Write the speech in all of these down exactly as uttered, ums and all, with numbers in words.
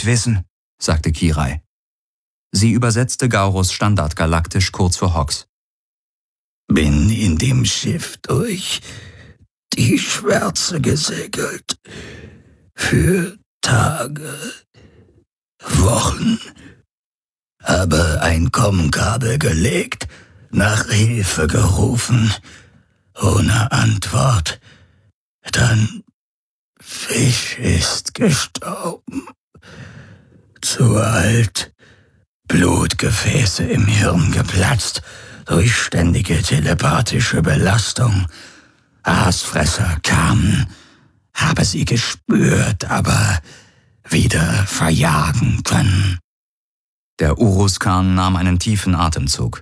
nicht wissen, sagte Kirai. Sie übersetzte Gaurus standardgalaktisch kurz für Hox. Bin in dem Schiff durch die Schwärze gesegelt. Für Tage, Wochen. Habe ein Kommkabel gelegt, nach Hilfe gerufen, ohne Antwort. Dann Fisch ist gestorben. Zu alt, Blutgefäße im Hirn geplatzt, durch ständige telepathische Belastung. Aasfresser kamen, habe sie gespürt, aber wieder verjagen können. Der Urus-Khan nahm einen tiefen Atemzug.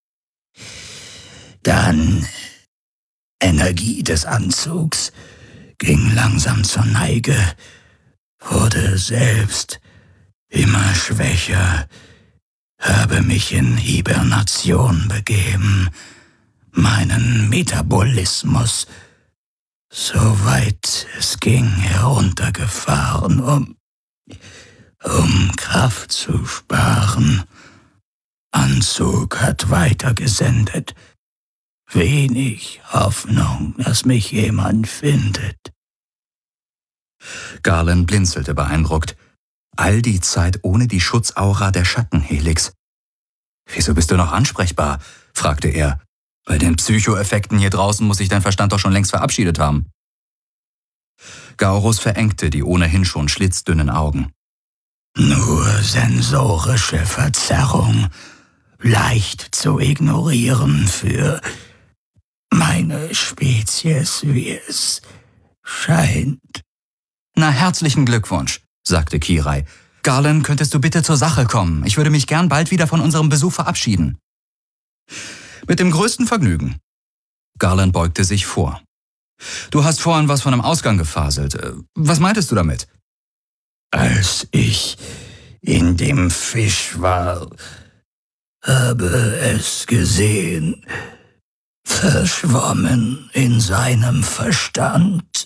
Dann Energie des Anzugs ging langsam zur Neige, wurde selbst immer schwächer, habe mich in Hibernation begeben, meinen Metabolismus, soweit es ging, heruntergefahren, um, um Kraft zu sparen. Anzug hat weitergesendet. Wenig Hoffnung, dass mich jemand findet. Garland blinzelte beeindruckt. All die Zeit ohne die Schutzaura der Schattenhelix. »Wieso bist du noch ansprechbar?« fragte er. »Bei den Psychoeffekten hier draußen muss sich dein Verstand doch schon längst verabschiedet haben.« Gaurus verengte die ohnehin schon schlitzdünnen Augen. »Nur sensorische Verzerrung, leicht zu ignorieren für meine Spezies, wie es scheint.« »Na, herzlichen Glückwunsch«, sagte Kirai. »Garland, könntest du bitte zur Sache kommen? Ich würde mich gern bald wieder von unserem Besuch verabschieden.« »Mit dem größten Vergnügen.« Garland beugte sich vor. »Du hast vorhin was von einem Ausgang gefaselt. Was meintest du damit?« »Als ich in dem Fisch war, habe es gesehen, verschwommen in seinem Verstand.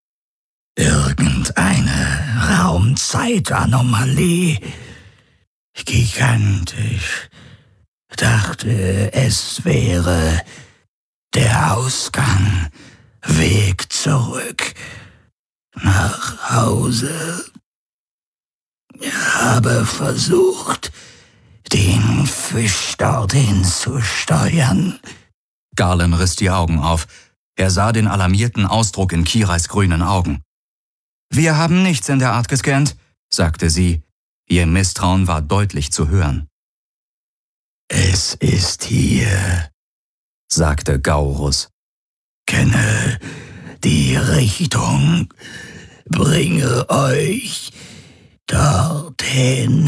Irgendeine Raumzeitanomalie, gigantisch, dachte, es wäre der Ausgang, Weg zurück nach Hause. Habe versucht, den Fisch dorthin zu steuern.« Garland riss die Augen auf. Er sah den alarmierten Ausdruck in Kirais grünen Augen. »Wir haben nichts in der Art gescannt«, sagte sie. Ihr Misstrauen war deutlich zu hören. »Es ist hier«, sagte Gaurus. »Kenne die Richtung, bringe euch dorthin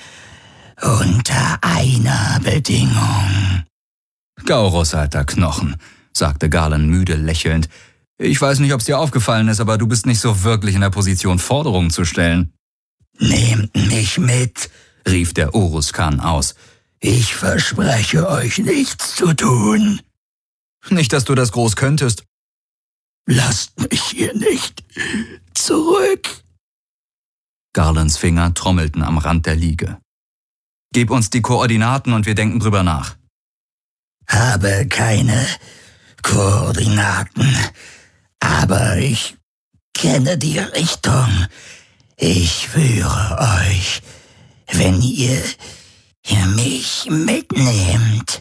unter einer Bedingung.« »Gaurus, alter Knochen«, sagte Garland müde lächelnd. »Ich weiß nicht, ob es dir aufgefallen ist, aber du bist nicht so wirklich in der Position, Forderungen zu stellen.« »Nehmt mich mit«, rief der Urus-Khan aus. »Ich verspreche euch nichts zu tun.« »Nicht, dass du das groß könntest.« »Lasst mich hier nicht zurück.« Garlands Finger trommelten am Rand der Liege. »Gib uns die Koordinaten und wir denken drüber nach.« »Habe keine Koordinaten, aber ich kenne die Richtung. Ich führe euch, wenn ihr mich mitnehmt.«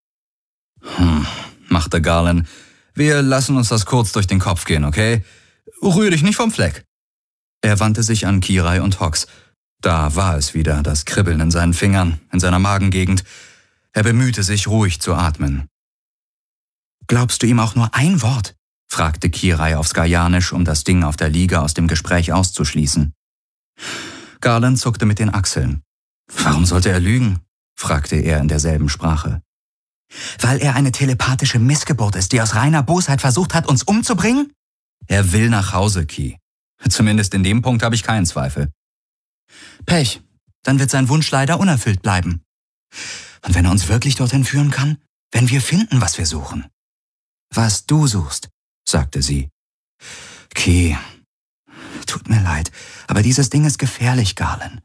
Hm, machte Garland. »Wir lassen uns das kurz durch den Kopf gehen, okay? Rühr dich nicht vom Fleck.« Er wandte sich an Kirai und Hox. Da war es wieder, das Kribbeln in seinen Fingern, in seiner Magengegend. Er bemühte sich, ruhig zu atmen. »Glaubst du ihm auch nur ein Wort?« fragte Kirai auf Skajanisch, um das Ding auf der Liege aus dem Gespräch auszuschließen. Garland zuckte mit den Achseln. »Warum sollte er lügen?« fragte er in derselben Sprache. »Weil er eine telepathische Missgeburt ist, die aus reiner Bosheit versucht hat, uns umzubringen?« »Er will nach Hause, Ki. Zumindest in dem Punkt habe ich keinen Zweifel.« »Pech, dann wird sein Wunsch leider unerfüllt bleiben. Und wenn er uns wirklich dorthin führen kann, wenn wir finden, was wir suchen.« »Was du suchst«, sagte sie. »Ki, tut mir leid, aber dieses Ding ist gefährlich, Garland.